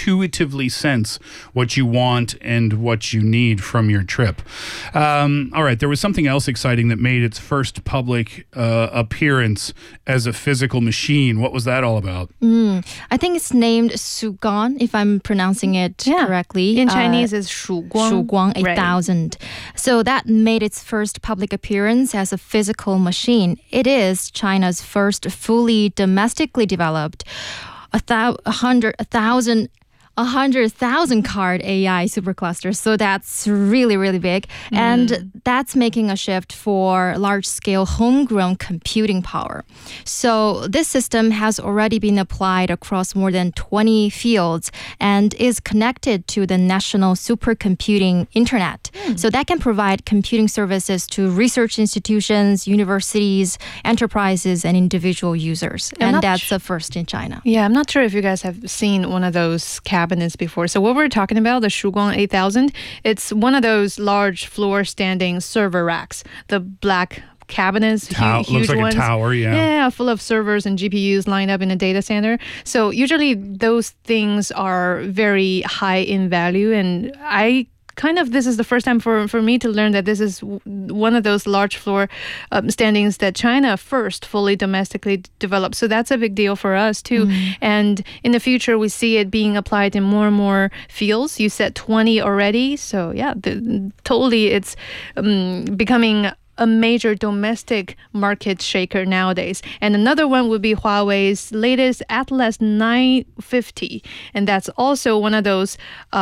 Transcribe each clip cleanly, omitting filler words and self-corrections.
intuitively sense what you want and what you need from your trip. All right, there was something else exciting that made its first public appearance as a physical machine. What was that all about? I think it's named Shuguang, if I'm pronouncing it correctly. In Chinese, it's 曙光 8000. So that made its first public appearance as a physical machine. It is China's first fully domestically developed 100,000 card AI supercluster. So that's really, really big. And that's making a shift for large-scale homegrown computing power. So this system has already been applied across more than 20 fields and is connected to the National Supercomputing Internet. So that can provide computing services to research institutions, universities, enterprises, and individual users. And that's the first in China. Yeah, I'm not sure if you guys have seen one of those cabinets before. So what we're talking about, the Shuguang 8000, it's one of those large floor standing server racks, the black cabinets, huge looks like ones. a tower, Yeah, full of servers and GPUs lined up in a data center. So usually those things are very high in value, and this is the first time for me to learn that this is one of those large floor standings that China first fully domestically developed. So that's a big deal for us too. And in the future, we see it being applied in more and more fields. You said 20 already. So yeah, totally it's becoming a major domestic market shaker nowadays. And another one would be Huawei's latest Atlas 950. And that's also one of those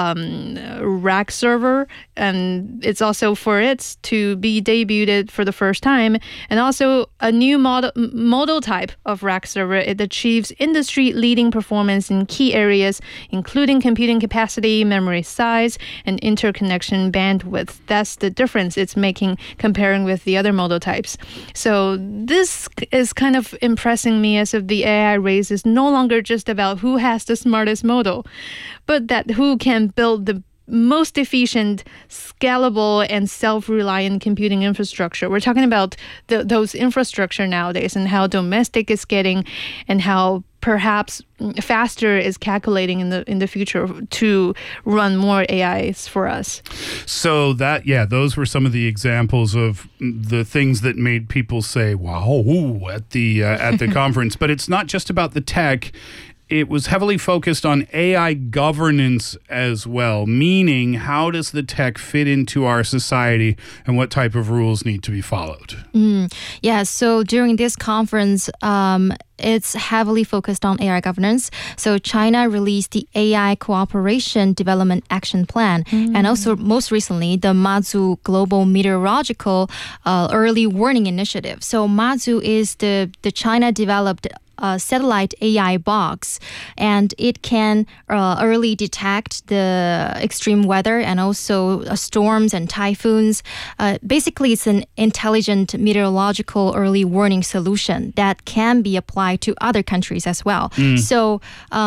rack server. And it's also for it to be debuted for the first time. And also a new model type of rack server. It achieves industry-leading performance in key areas, including computing capacity, memory size, and interconnection bandwidth. That's the difference it's making comparing with the other model types. So this is kind of impressing me as if the AI race is no longer just about who has the smartest model, but that who can build the most efficient, scalable, and self-reliant computing infrastructure. We're talking about those infrastructure nowadays and how domestic it's getting and how perhaps faster is calculating in the future to run more AIs for us. So those were some of the examples of the things that made people say, wow, at the conference. But it's not just about the tech. It was heavily focused on AI governance as well, meaning how does the tech fit into our society and what type of rules need to be followed? Yeah, so during this conference, it's heavily focused on AI governance. So China released the AI Cooperation Development Action Plan, and also most recently, the Mazu Global Meteorological Early Warning Initiative. So Mazu is the China-developed satellite AI box, and it can early detect the extreme weather and also storms and typhoons. Basically, it's an intelligent meteorological early warning solution that can be applied to other countries as well. So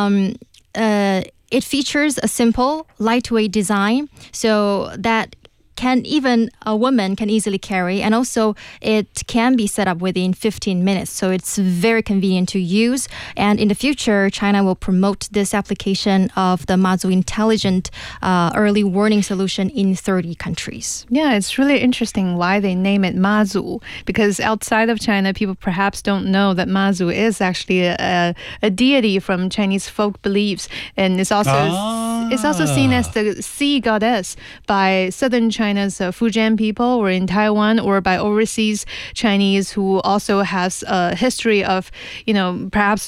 it features a simple, lightweight design, so that a woman can easily carry, and also it can be set up within 15 minutes. So it's very convenient to use. And in the future, China will promote this application of the Mazu intelligent early warning solution in 30 countries. Yeah, it's really interesting why they name it Mazu, because outside of China, people perhaps don't know that Mazu is actually a deity from Chinese folk beliefs, and it's also seen as the sea goddess by southern China's Fujian people, or in Taiwan, or by overseas Chinese who also has a history of, perhaps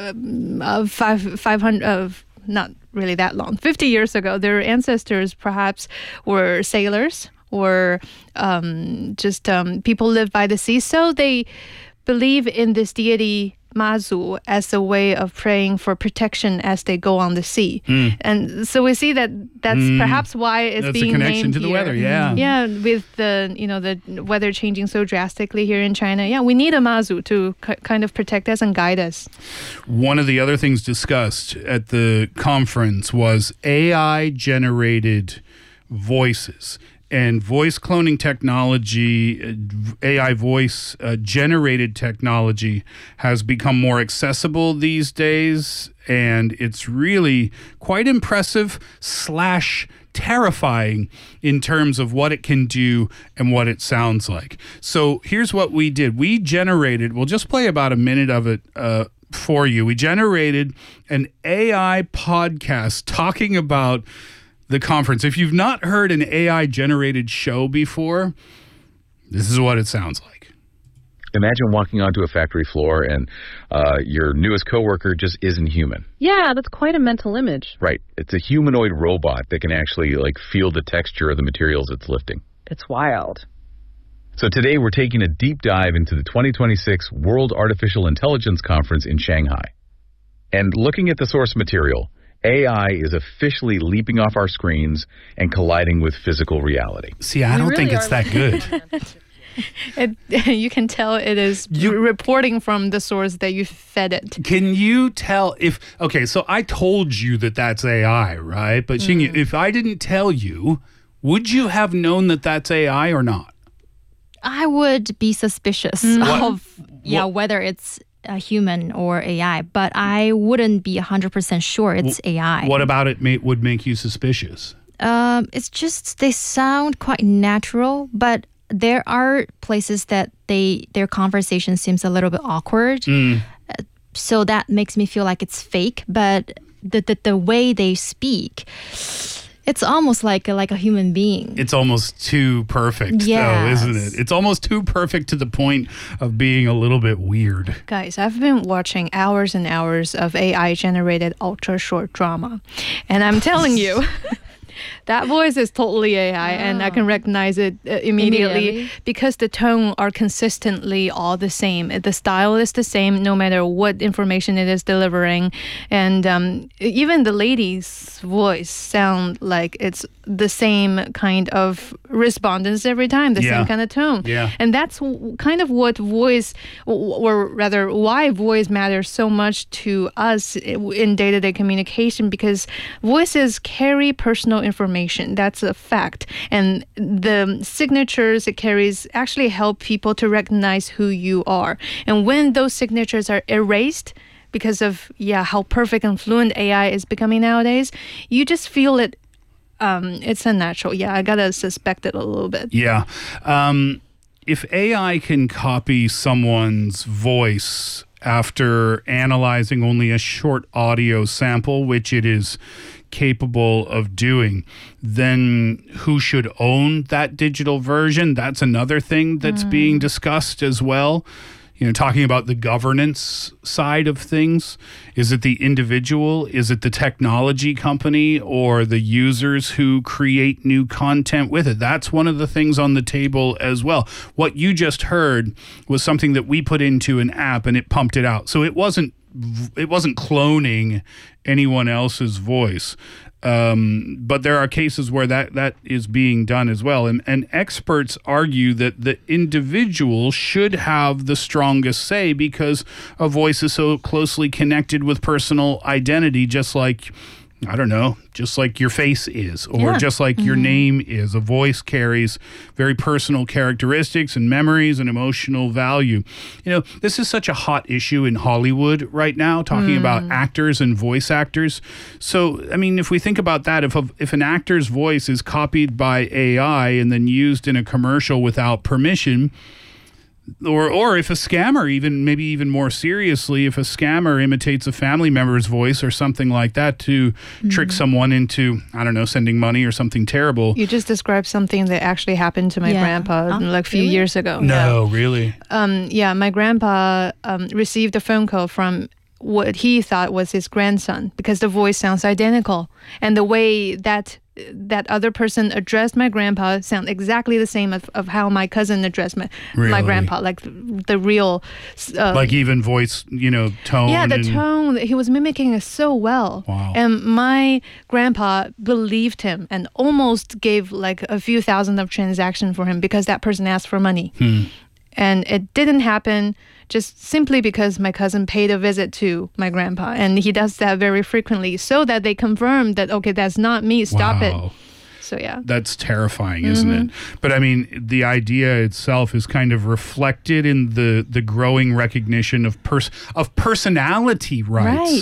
500 not really that long, 50 years ago, their ancestors perhaps were sailors or people lived by the sea. So they believe in this deity Mazu as a way of praying for protection as they go on the sea. And so we see that's perhaps why it's being named. That's a connection to the weather, yeah. Yeah, with the weather changing so drastically here in China. Yeah, we need a Mazu to kind of protect us and guide us. One of the other things discussed at the conference was AI-generated voices. And voice cloning technology, AI voice generated technology has become more accessible these days. and it's really quite impressive / terrifying in terms of what it can do and what it sounds like. So here's what we did. We generated, we'll just play about a minute of it for you. We generated an AI podcast talking about the conference. If you've not heard an AI generated show before, this is what it sounds like. Imagine walking onto a factory floor and your newest coworker just isn't human. Yeah, that's quite a mental image. Right. It's a humanoid robot that can actually feel the texture of the materials it's lifting. It's wild. So today we're taking a deep dive into the 2026 World Artificial Intelligence Conference in Shanghai. And looking at the source material, AI is officially leaping off our screens and colliding with physical reality. See, I don't think it's that good. You can tell it is reporting from the source that you fed it. Can you tell if, okay, so I told you that that's AI, right? But Xingyu, if I didn't tell you, would you have known that that's AI or not? I would be suspicious of whether it's a human or AI, but I wouldn't be 100% sure it's AI. What about it would make you suspicious? It's just they sound quite natural, but there are places that their conversation seems a little bit awkward. So that makes me feel like it's fake, but the way they speak, it's almost like a human being. It's almost too perfect, though, isn't it? It's almost too perfect to the point of being a little bit weird. Guys, I've been watching hours and hours of AI-generated ultra-short drama, and I'm telling you, that voice is totally AI, and I can recognize it immediately because the tone are consistently all the same. The style is the same no matter what information it is delivering. And even the lady's voice sound like it's the same kind of respondents every time, the same kind of tone. Yeah. And that's kind of what voice, or rather why voice matters so much to us in day-to-day communication, because voices carry personal information. That's a fact. And the signatures it carries actually help people to recognize who you are. And when those signatures are erased because of how perfect and fluent AI is becoming nowadays, you just feel it. It's unnatural. I gotta suspect it a little bit. Yeah. If AI can copy someone's voice after analyzing only a short audio sample, which it is capable of doing, then who should own that digital version? That's another thing that's being discussed as well. Talking about the governance side of things. Is it the individual? Is it the technology company or the users who create new content with it? That's one of the things on the table as well. What you just heard was something that we put into an app and it pumped it out. So it wasn't cloning anyone else's voice. But there are cases where that is being done as well. And experts argue that the individual should have the strongest say because a voice is so closely connected with personal identity, just like your face is, or just like your name is. A voice carries very personal characteristics and memories and emotional value. This is such a hot issue in Hollywood right now, talking about actors and voice actors. So, if we think about that, if an actor's voice is copied by AI and then used in a commercial without permission, or if a scammer, maybe even more seriously, if a scammer imitates a family member's voice or something like that to trick someone into, sending money or something terrible. You just described something that actually happened to my grandpa a few years ago. No, really? My grandpa received a phone call from what he thought was his grandson because the voice sounds identical. And the way that other person addressed my grandpa sound exactly the same of how my cousin addressed my grandpa, like the real like even voice tone. The tone, he was mimicking it so well. Wow. And my grandpa believed him and almost gave like a few thousand of transaction for him because that person asked for money. And it didn't happen just simply because my cousin paid a visit to my grandpa. And he does that very frequently so that they confirm that, okay, that's not me, stop it. So, That's terrifying, isn't it? But the idea itself is kind of reflected in the growing recognition of personality rights.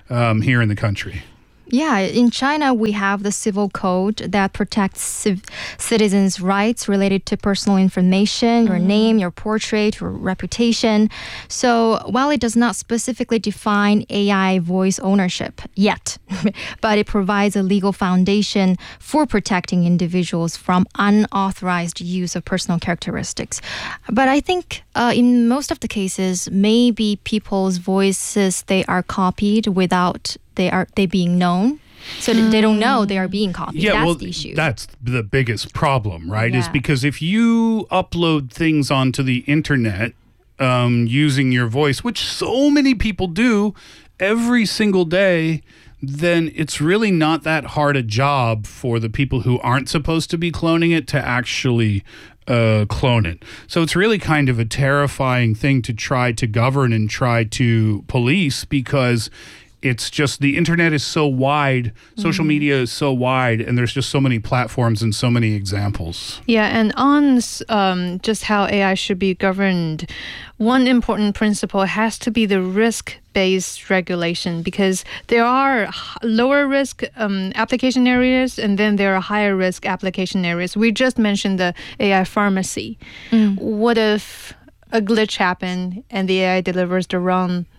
here in the country. Yeah, in China, we have the civil code that protects citizens' rights related to personal information, your name, your portrait, your reputation. So while it does not specifically define AI voice ownership yet, but it provides a legal foundation for protecting individuals from unauthorized use of personal characteristics. But I think in most of the cases, maybe people's voices, they are copied without they being known. So they don't know they are being copied. Yeah, That's the issue. That's the biggest problem, right? Is Yeah. because if you upload things onto the internet using your voice, which so many people do every single day, then it's really not that hard a job for the people who aren't supposed to be cloning it to actually clone it. So it's really kind of a terrifying thing to try to govern and try to police, because it's just the internet is so wide, social media is so wide, and there's just so many platforms and so many examples. Yeah, and on just how AI should be governed, one important principle has to be the risk-based regulation, because there are lower risk application areas, and then there are higher risk application areas. We just mentioned the AI pharmacy. What if a glitch happened and the AI delivers the wrong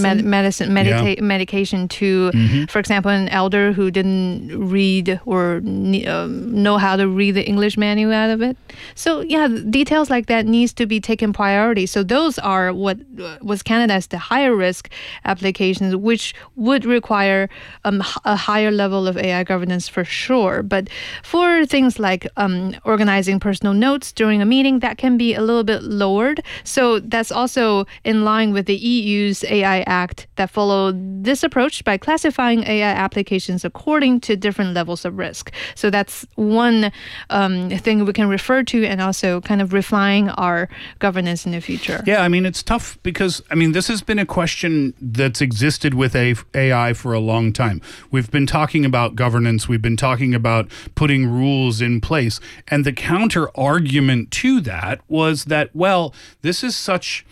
medication to, for example, an elder who didn't read or know how to read the English manual out of it? So yeah, details like that needs to be taken priority. So those are what was counted as the higher risk applications, which would require a higher level of AI governance for sure. But for things like organizing personal notes during a meeting, that can be a little bit lowered. So that's also in line with the EU's AI Act that followed this approach by classifying AI applications according to different levels of risk. So that's one thing we can refer to, and also kind of refine our governance in the future. Yeah, I mean, it's tough because, I mean, this has been a question that's existed with AI for a long time. We've been talking about governance. We've been talking about putting rules in place. And the counter argument to that was that, well, this is such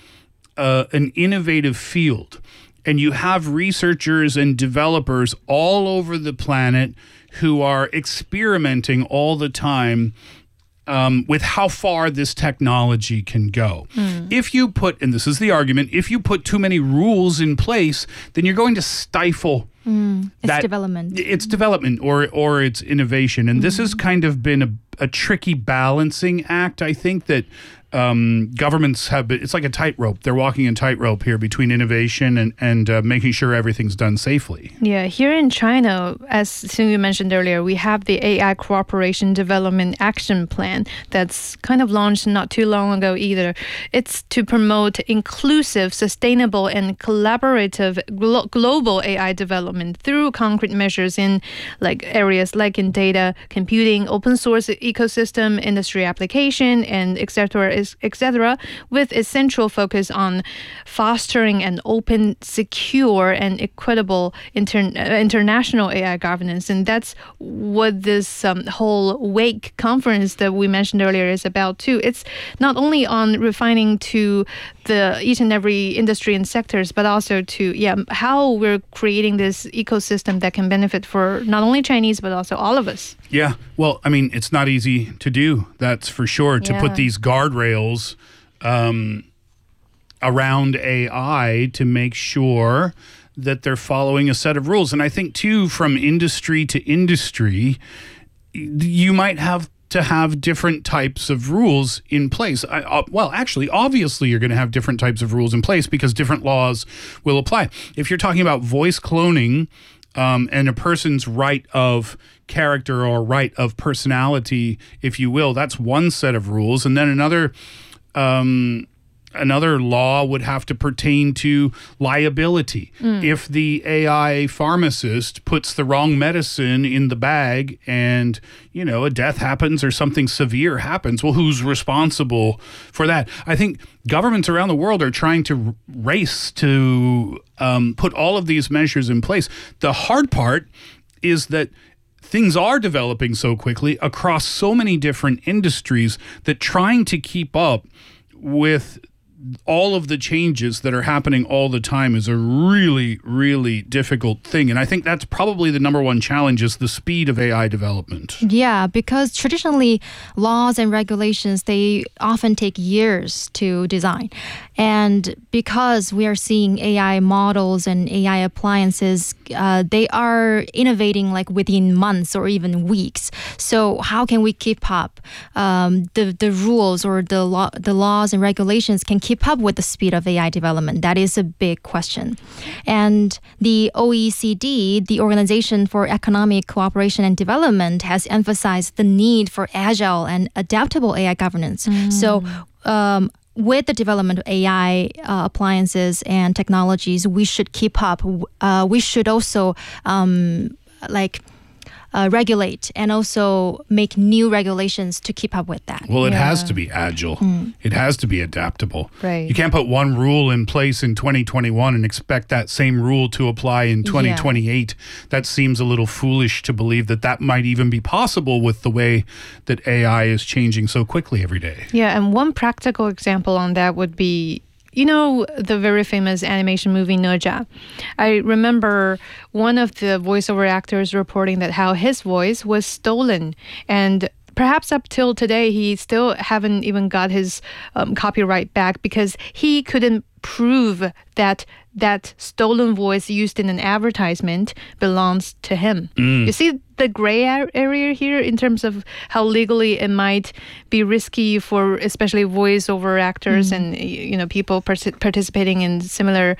an innovative field, and you have researchers and developers all over the planet who are experimenting all the time with how far this technology can go. If you put, and this is the argument, if you put too many rules in place, then you're going to stifle It's development. It's development or it's innovation. And this has kind of been a tricky balancing act, I think, that governments have been, it's like a tightrope. They're walking a tightrope here between innovation and making sure everything's done safely. Yeah, here in China, as Xingyu mentioned earlier, we have the AI Cooperation Development Action Plan that's kind of launched not too long ago either. It's to promote inclusive, sustainable, and collaborative global AI development through concrete measures in like areas like in data, computing, open source ecosystem, industry application, and etc., with essential focus on fostering an open, secure, and equitable international AI governance. And that's what this whole WAKE conference that we mentioned earlier is about too. It's not only on refining to each and every industry and sectors, but also to how we're creating this ecosystem that can benefit for not only Chinese, but also all of us. Yeah. Well, I mean, it's not easy to do. That's for sure. To put these guardrails around AI to make sure that they're following a set of rules. And I think, too, from industry to industry, you might have to have different types of rules in place. Well, actually, obviously, you're going to have different types of rules in place because different laws will apply. If you're talking about voice cloning and a person's right of character or right of personality, if you will, that's one set of rules. And then another law would have to pertain to liability. If the AI pharmacist puts the wrong medicine in the bag and, a death happens or something severe happens, well, who's responsible for that? I think governments around the world are trying to race to put all of these measures in place. The hard part is that things are developing so quickly across so many different industries that trying to keep up with all of the changes that are happening all the time is a really, really difficult thing. And I think that's probably the number one challenge is the speed of AI development. Yeah, because traditionally laws and regulations, they often take years to design. And because we are seeing AI models and AI appliances, they are innovating like within months or even weeks. So how can we keep up? The rules or the laws and regulations can keep up with the speed of AI development? That is a big question. And the OECD, the Organization for Economic Cooperation and Development, has emphasized the need for agile and adaptable AI governance. So with the development of AI appliances and technologies, we should keep up. We should also regulate and also make new regulations to keep up with that. Well, it has to be agile. It has to be adaptable. Right. You can't put one rule in place in 2021 and expect that same rule to apply in 2028. That seems a little foolish to believe that that might even be possible with the way that AI is changing so quickly every day. Yeah, and one practical example on that would be, you know, the very famous animation movie Naja. I remember one of the voiceover actors reporting that how his voice was stolen, and perhaps up till today he still haven't even got his copyright back because he couldn't prove that that stolen voice used in an advertisement belongs to him. You see the gray area here in terms of how legally it might be risky for especially voiceover actors and people participating in similar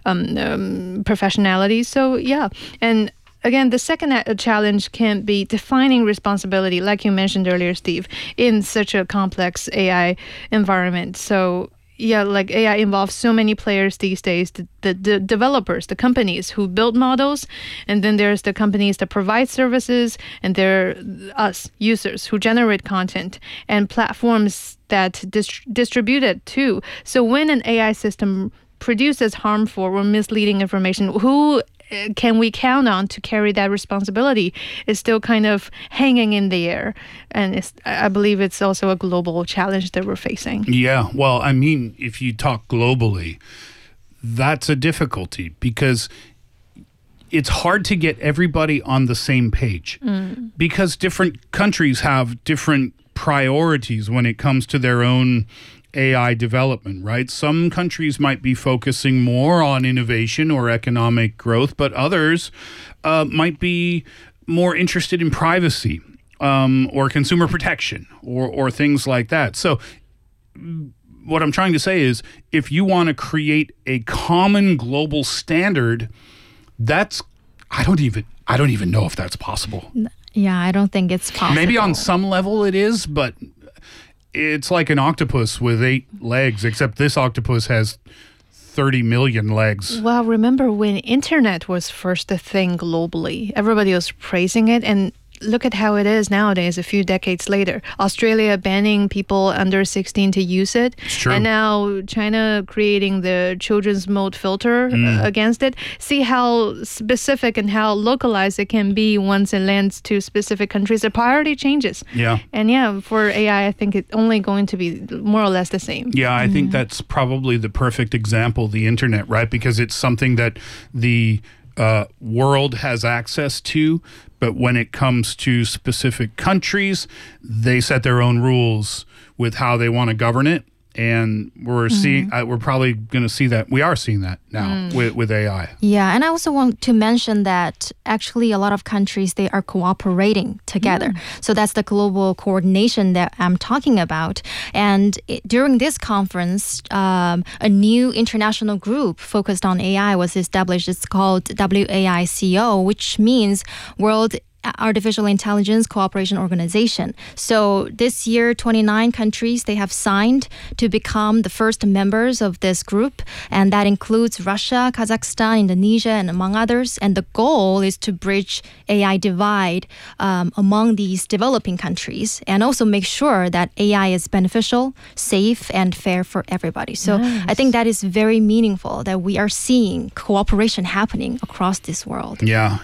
professionalities. So yeah, and again, the second challenge can be defining responsibility, like you mentioned earlier, Steve, in such a complex AI environment. So yeah, like AI involves so many players these days, the developers, the companies who build models, and then there's the companies that provide services, and there are us, users, who generate content, and platforms that distribute it too. So when an AI system produces harmful or misleading information, who can we count on to carry that responsibility is still kind of hanging in the air. And I believe it's also a global challenge that we're facing. Yeah, well, I mean, if you talk globally, that's a difficulty because it's hard to get everybody on the same page because different countries have different priorities when it comes to their own AI development, right? Some countries might be focusing more on innovation or economic growth, but others might be more interested in privacy or consumer protection or things like that. So what I'm trying to say is if you want to create a common global standard, I don't even know if that's possible. Yeah, I don't think it's possible. Maybe on some level it is, but it's like an octopus with 8 legs, except this octopus has 30 million legs. Well, remember when internet was first a thing globally, everybody was praising it, and look at how it is nowadays, a few decades later. Australia banning people under 16 to use it. It's true. And now China creating the children's mode filter against it. See how specific and how localized it can be once it lands to specific countries. The priority changes. Yeah. And yeah, for AI, I think it's only going to be more or less the same. Yeah, I think that's probably the perfect example, the internet, right? Because it's something that the world has access to, but when it comes to specific countries, they set their own rules with how they want to govern it. And we're probably going to see that. We are seeing that now with AI. Yeah, and I also want to mention that actually a lot of countries, they are cooperating together. So that's the global coordination that I'm talking about. And during this conference, a new international group focused on AI was established. It's called WAICO, which means World Artificial Intelligence Cooperation Organization. So this year, 29 countries, they have signed to become the first members of this group. And that includes Russia, Kazakhstan, Indonesia, and among others. And the goal is to bridge AI divide among these developing countries and also make sure that AI is beneficial, safe, and fair for everybody. So I think that is very meaningful that we are seeing cooperation happening across this world. Yeah,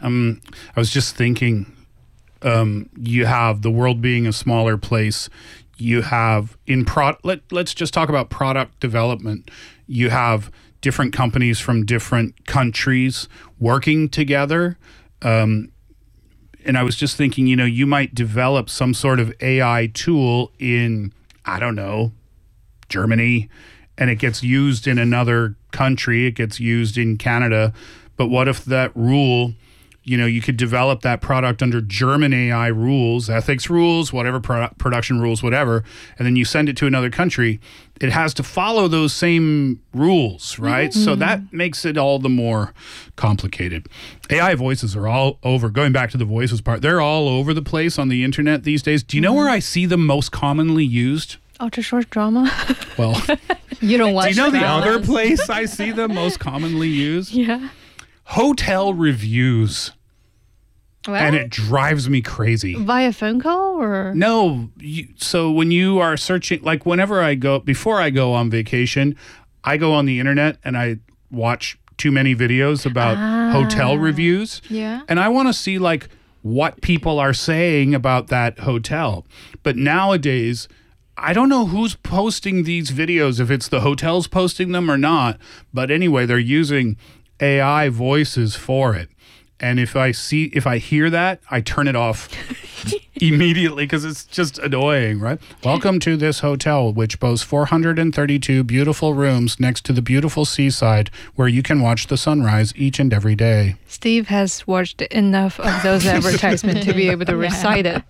I was just thinking, you have the world being a smaller place. You have let's just talk about product development. You have different companies from different countries working together. And I was just thinking, you might develop some sort of AI tool in, I don't know, Germany, and it gets used in another country. It gets used in Canada. But what if that rule, you could develop that product under German AI rules, ethics rules, whatever, production rules, whatever, and then you send it to another country. It has to follow those same rules, right? So that makes it all the more complicated. AI voices are all over. Going back to the voices part, they're all over the place on the internet these days. Do you know where I see them most commonly used? Ultra short drama. Well, You don't watch do you know the dramas. other place I see them most commonly used? Yeah. Hotel reviews. Well, And it drives me crazy. Via phone call or? No. So when you are searching, like before I go on vacation, I go on the internet and I watch too many videos about hotel reviews. Yeah. And I want to see like what people are saying about that hotel. But nowadays, I don't know who's posting these videos, if it's the hotels posting them or not. But anyway, they're using AI voices for it. And if I hear that, I turn it off immediately because it's just annoying, right? Welcome to this hotel, which boasts 432 beautiful rooms next to the beautiful seaside where you can watch the sunrise each and every day. Steve has watched enough of those advertisements to be able to recite it.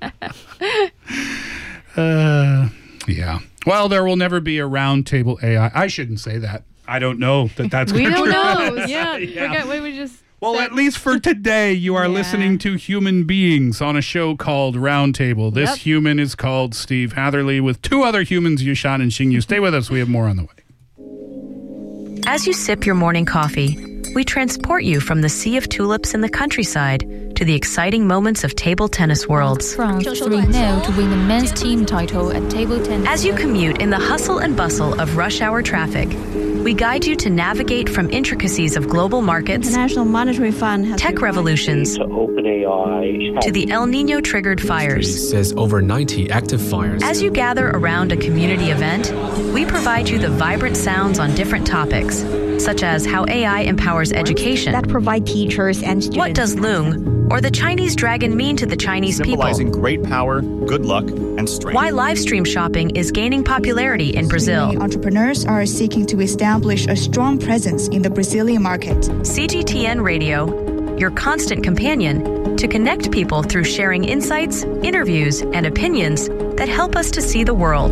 Yeah. Well, there will never be a roundtable AI. I shouldn't say that. I don't know that that's We going to don't know. Yeah. Forget what we just. Well, at least for today, you are listening to human beings on a show called Roundtable. This human is called Steve Hatherley with two other humans, Yushan and Xingyu. Stay with us. We have more on the way. As you sip your morning coffee, we transport you from the sea of tulips in the countryside to the exciting moments of table tennis worlds. France 3-0 to win the men's team title at table tennis. As you commute in the hustle and bustle of rush hour traffic, we guide you to navigate from intricacies of global markets, International Monetary Fund has tech revolutions, to OpenAI, to the El Nino triggered fires. Says over 90 active fires. As you gather around a community event, we provide you the vibrant sounds on different topics, such as how AI empowers education, that provide teachers and students. what does Loong or the Chinese dragon mean to the Chinese people, symbolizing great power, good luck, and strength. why live stream shopping is gaining popularity in Brazil. Entrepreneurs are seeking to establish a strong presence in the Brazilian market. CGTN Radio, your constant companion to connect people through sharing insights, interviews, and opinions that help us to see the world.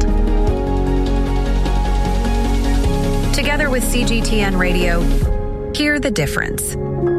Together with CGTN Radio, hear the difference.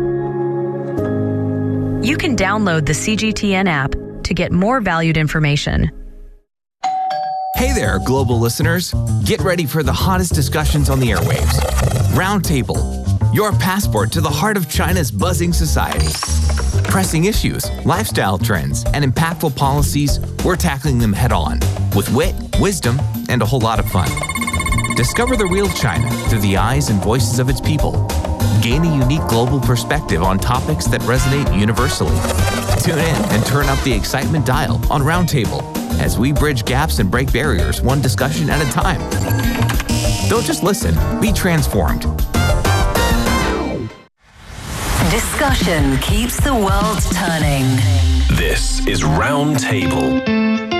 You can download the CGTN app to get more valued information. Hey there, global listeners. Get ready for the hottest discussions on the airwaves. Roundtable, your passport to the heart of China's buzzing society. Pressing issues, lifestyle trends, and impactful policies, we're tackling them head on with wit, wisdom, and a whole lot of fun. Discover the real China through the eyes and voices of its people. Gain a unique global perspective on topics that resonate universally. Tune in and turn up the excitement dial on Roundtable as we bridge gaps and break barriers one discussion at a time. Don't just listen, be transformed. Discussion keeps the world turning. This is Roundtable.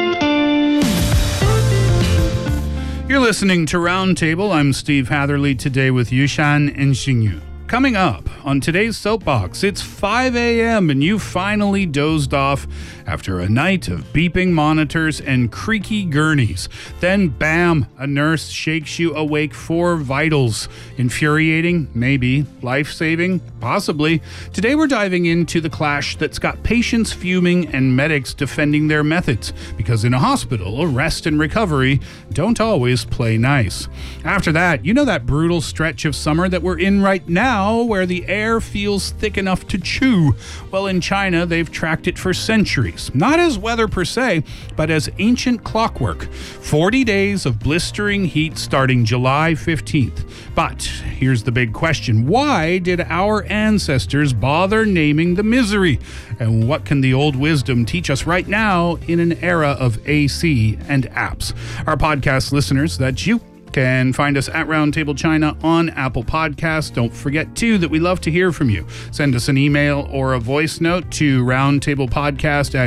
You're listening to Roundtable. I'm Steve Hatherley, today with Yushan and Xingyu. Coming up on today's Soapbox, it's 5 a.m. and you finally dozed off after a night of beeping monitors and creaky gurneys. Then, bam, a nurse shakes you awake for vitals. Infuriating? Maybe. Life-saving? Possibly. Today we're diving into the clash that's got patients fuming and medics defending their methods, because in a hospital, rest and recovery don't always play nice. After that, you know that brutal stretch of summer that we're in right now? now where the air feels thick enough to chew. Well, in China, they've tracked it for centuries. Not as weather per se, but as ancient clockwork. 40 days of blistering heat starting July 15th. But here's the big question. Why did our ancestors bother naming the misery? And what can the old wisdom teach us right now in an era of AC and apps? Our podcast listeners, that's you, can find us at Roundtable China on Apple Podcasts. Don't forget, too, that we love to hear from you. Send us an email or a voice note to roundtablepodcast@